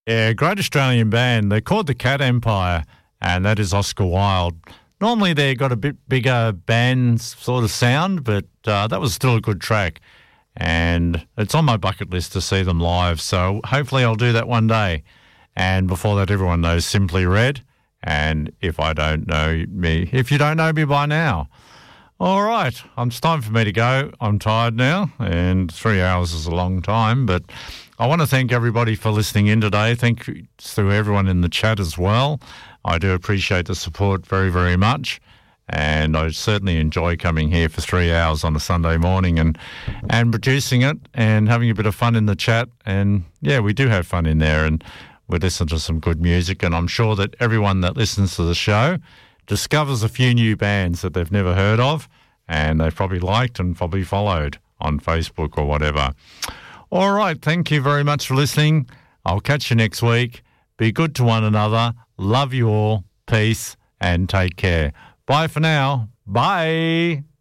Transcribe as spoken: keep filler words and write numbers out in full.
Yeah, great Australian band. They're called the Cat Empire, and that is Oscar Wilde. Normally they've got a bit bigger band sort of sound, but uh, that was still a good track. And it's on my bucket list to see them live, so hopefully I'll do that one day. And before that, everyone knows Simply Red. And if I don't know me, if you don't know me by now. All right, it's time for me to go. I'm tired now, and three hours is a long time, but I want to thank everybody for listening in today. Thank you to everyone in the chat as well. I do appreciate the support very, very much, and I certainly enjoy coming here for three hours on a Sunday morning and, and producing it and having a bit of fun in the chat. And, yeah, we do have fun in there, and we listen to some good music, and I'm sure that everyone that listens to the show discovers a few new bands that they've never heard of, and they've probably liked and probably followed on Facebook or whatever. All right, thank you very much for listening. I'll catch you next week. Be good to one another. Love you all. Peace and take care. Bye for now. Bye.